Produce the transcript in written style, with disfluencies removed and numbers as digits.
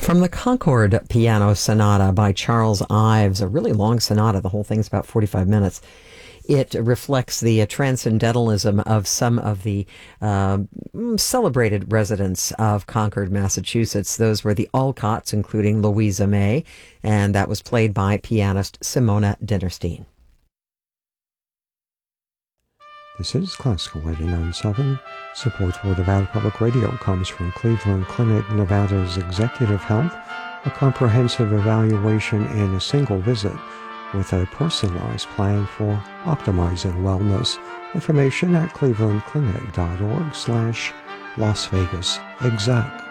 From the Concord Piano Sonata by Charles Ives, a really long sonata. The whole thing's about 45 minutes. It reflects the transcendentalism of some of the celebrated residents of Concord, Massachusetts. Those were the Alcotts, including Louisa May, and that was played by pianist Simona Dinnerstein. This is Classical 89.7. Support for Nevada Public Radio comes from Cleveland Clinic, Nevada's Executive Health, a comprehensive evaluation in a single visit with a personalized plan for optimizing wellness. Information at clevelandclinic.org/Las Vegas Exec.